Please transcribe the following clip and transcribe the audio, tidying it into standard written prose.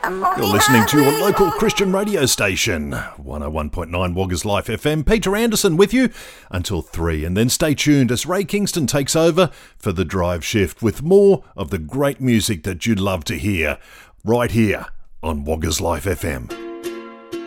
You're listening to your local Christian radio station, 101.9 Wagga's Life FM. Peter Anderson with you until 3, and then stay tuned as Ray Kingston takes over for the drive shift with more of the great music that you'd love to hear right here on Wagga's Life FM.